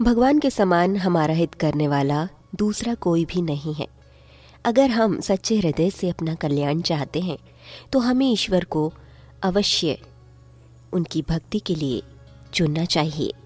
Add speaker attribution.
Speaker 1: भगवान के समान हमारा हित करने वाला दूसरा कोई भी नहीं है। अगर हम सच्चे हृदय से अपना कल्याण चाहते हैं तो हमें ईश्वर को अवश्य उनकी भक्ति के लिए चुनना चाहिए।